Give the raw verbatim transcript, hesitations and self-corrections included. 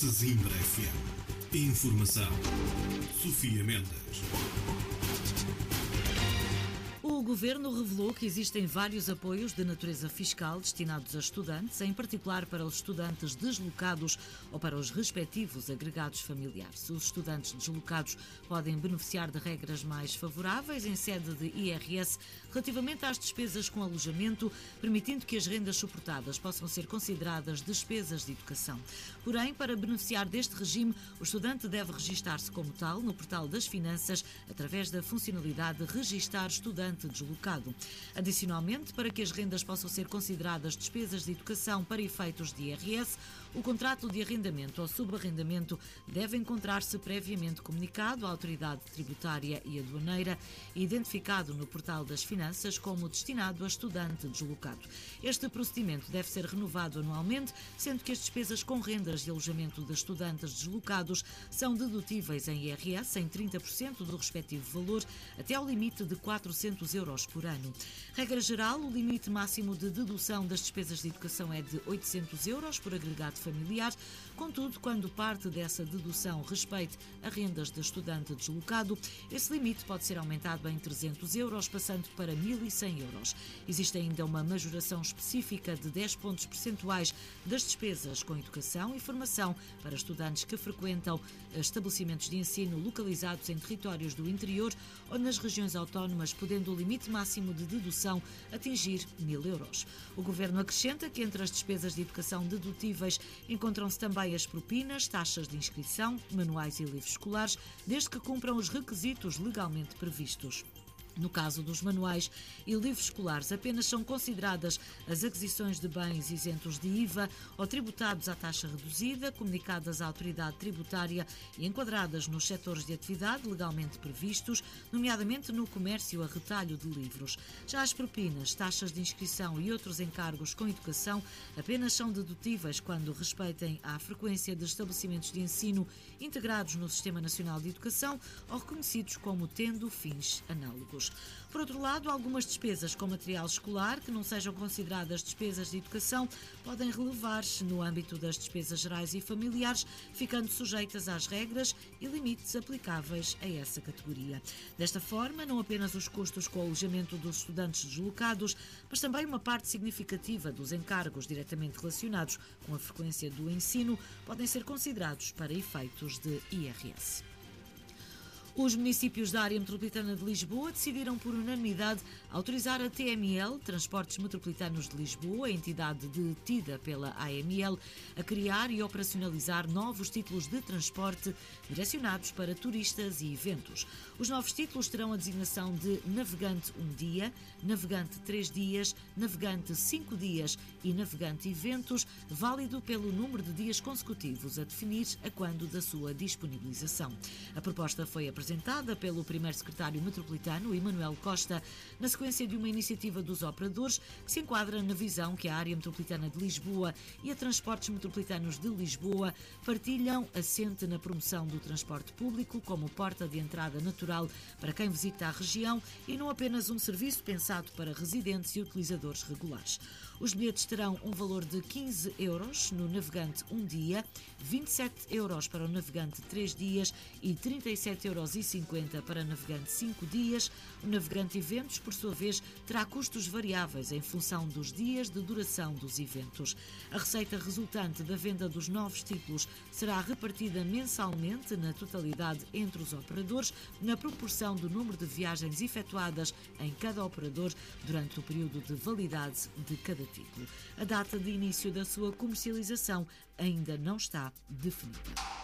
Zimbra F M. Informação. Sofia Mendes. O Governo revelou que existem vários apoios de natureza fiscal destinados a estudantes, em particular para os estudantes deslocados ou para os respectivos agregados familiares. Os estudantes deslocados podem beneficiar de regras mais favoráveis em sede de I R S relativamente às despesas com alojamento, permitindo que as rendas suportadas possam ser consideradas despesas de educação. Porém, para beneficiar deste regime, o estudante deve registar-se como tal no portal das finanças através da funcionalidade Registar Estudante Deslocado. Adicionalmente, para que as rendas possam ser consideradas despesas de educação para efeitos de I R S, o contrato de arrendamento ou subarrendamento deve encontrar-se previamente comunicado à autoridade tributária e aduaneira e identificado no portal das finanças como destinado a estudante deslocado. Este procedimento deve ser renovado anualmente, sendo que as despesas com rendas de alojamento de estudantes deslocados são dedutíveis em I R S em trinta por cento do respectivo valor, até ao limite de quatrocentos euros por ano. Regra geral, o limite máximo de dedução das despesas de educação é de oitocentos euros por agregado familiar. Contudo, quando parte dessa dedução respeite a rendas de estudante deslocado, esse limite pode ser aumentado em trezentos euros, passando para mil e cem euros. Existe ainda uma majoração específica de dez pontos percentuais das despesas com educação e formação para estudantes que frequentam estabelecimentos de ensino localizados em territórios do interior ou nas regiões autónomas, podendo o limite máximo de dedução atingir mil euros. O Governo acrescenta que entre as despesas de educação dedutíveis encontram-se também as propinas, taxas de inscrição, manuais e livros escolares, desde que cumpram os requisitos legalmente previstos. No caso dos manuais e livros escolares, apenas são consideradas as aquisições de bens isentos de I V A ou tributados à taxa reduzida, comunicadas à autoridade tributária e enquadradas nos setores de atividade legalmente previstos, nomeadamente no comércio a retalho de livros. Já as propinas, taxas de inscrição e outros encargos com educação apenas são dedutíveis quando respeitem à frequência de estabelecimentos de ensino integrados no Sistema Nacional de Educação ou reconhecidos como tendo fins análogos. Por outro lado, algumas despesas com material escolar que não sejam consideradas despesas de educação podem relevar-se no âmbito das despesas gerais e familiares, ficando sujeitas às regras e limites aplicáveis a essa categoria. Desta forma, não apenas os custos com o alojamento dos estudantes deslocados, mas também uma parte significativa dos encargos diretamente relacionados com a frequência do ensino podem ser considerados para efeitos de I R S. Os municípios da área metropolitana de Lisboa decidiram por unanimidade autorizar a T M L, Transportes Metropolitanos de Lisboa, entidade detida pela A M L, a criar e operacionalizar novos títulos de transporte direcionados para turistas e eventos. Os novos títulos terão a designação de Navegante um dia, Navegante três dias, Navegante cinco dias e Navegante Eventos, válido pelo número de dias consecutivos a definir a quando da sua disponibilização. A proposta foi apresentada apresentada pelo primeiro secretário metropolitano, Emanuel Costa, na sequência de uma iniciativa dos operadores que se enquadra na visão que a área metropolitana de Lisboa e a Transportes Metropolitanos de Lisboa partilham, assente na promoção do transporte público como porta de entrada natural para quem visita a região e não apenas um serviço pensado para residentes e utilizadores regulares. Os bilhetes terão um valor de quinze euros no Navegante um dia, vinte e sete euros para o Navegante três dias e trinta e sete euros e cinquenta para Navegante cinco dias. O Navegante Eventos, por sua vez, terá custos variáveis em função dos dias de duração dos eventos. A receita resultante da venda dos novos títulos será repartida mensalmente na totalidade entre os operadores, na proporção do número de viagens efetuadas em cada operador durante o período de validade de cada título. A data de início da sua comercialização ainda não está definida.